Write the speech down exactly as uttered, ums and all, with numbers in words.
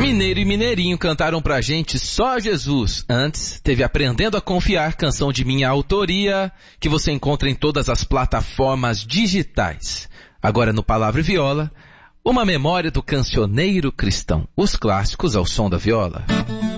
Mineiro e Mineirinho cantaram pra gente Só Jesus. Antes, teve Aprendendo a Confiar, canção de minha autoria, que você encontra em todas as plataformas digitais. Agora no Palavra e Viola, uma memória do cancioneiro cristão. Os clássicos ao som da viola.